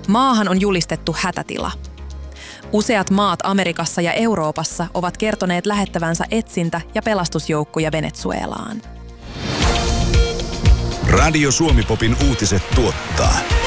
Maahan on julistettu hätätila. Useat maat Amerikassa ja Euroopassa ovat kertoneet lähettävänsä etsintä- ja pelastusjoukkoja Venezuelaan. Radio Suomi Popin uutiset tuottaa